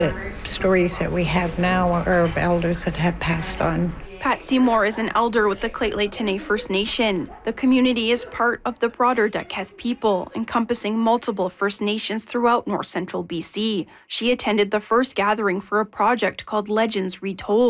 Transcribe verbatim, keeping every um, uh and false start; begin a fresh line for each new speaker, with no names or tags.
The stories that we have now are of elders that have passed on.
Pat Seymour is an elder with the Lheidli T'enneh First Nation. The community is part of the broader Dakelh people, encompassing multiple First Nations throughout north central B C. She attended the first gathering for a project called Legends Retold.